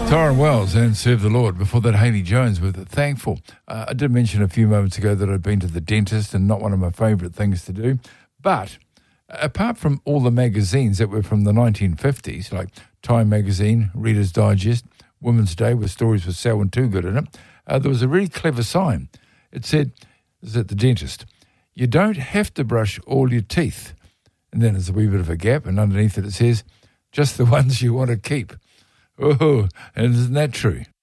Tyrone Wells and Serve the Lord. Before that, Haley Jones with Thankful. I did mention a few moments ago that I'd been to the dentist, and not one of my favourite things to do. But apart from all the magazines that were from the 1950s, like Time Magazine, Reader's Digest, Women's Day with stories with Selwyn Toogood in it, there was a really clever sign. It said, this is at the dentist, you don't have to brush all your teeth. And then there's a wee bit of a gap, and underneath it says, just the ones you want to keep. Oh, and isn't that true?